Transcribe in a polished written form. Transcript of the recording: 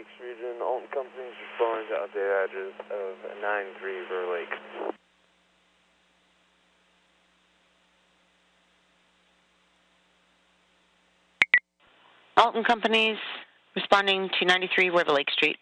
Lakes region. Alton Company's responding to update address of 93 River Lakes. Alton Companies responding to 93 River Lake Street.